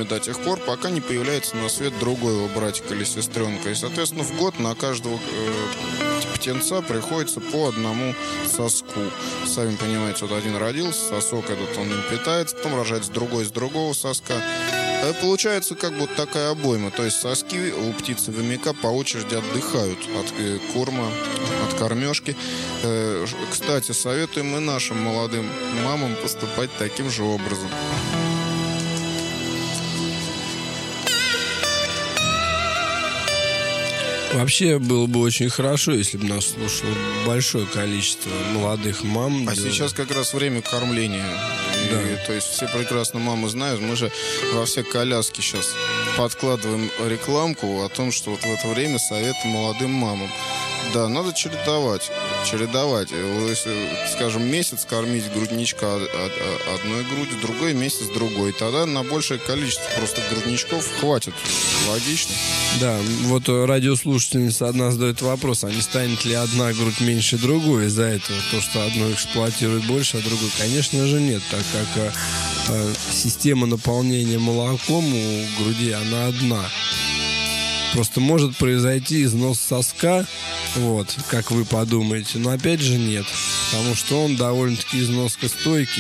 время до тех пор, пока не появляется на свет другой его братик или сестренка. И, соответственно, в год на каждого птенца приходится по одному соску. Сами понимаете, вот один родился, сосок этот он им питается, потом рожается другой с другого соска. Получается как будто такая обойма. То есть соски у птицы хомяка по очереди отдыхают от корма, от кормежки. Кстати, советуем и нашим молодым мамам поступать таким же образом. Вообще было бы очень хорошо, если бы нас слушало большое количество молодых мам. А сейчас как раз время кормления. Да. То есть все прекрасно мамы знают. Мы же во все коляски сейчас подкладываем рекламку о том, что вот в это время советы молодым мамам. Да, надо чередовать. Если, скажем, месяц кормить грудничка одной грудью, другой месяц другой. Тогда на большее количество просто грудничков хватит. Логично. Да, вот радиослушательница одна задает вопрос, а не станет ли одна грудь меньше другой из-за этого? То, что одну эксплуатирует больше, а другую? Конечно же нет, так как система наполнения молоком у груди, она одна. Просто может произойти износ соска, вот, как вы подумаете, но опять же нет, потому что он довольно-таки износкостойкий.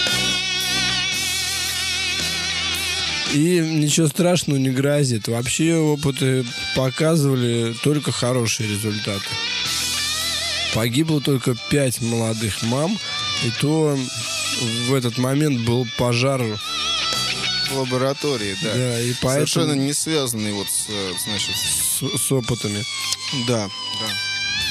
И ничего страшного не грозит. Вообще опыты показывали только хорошие результаты. Погибло только 5 молодых мам, и то в этот момент был пожар в лаборатории, да. Да, и поэтому совершенно не связанный вот с опытами. Да, да.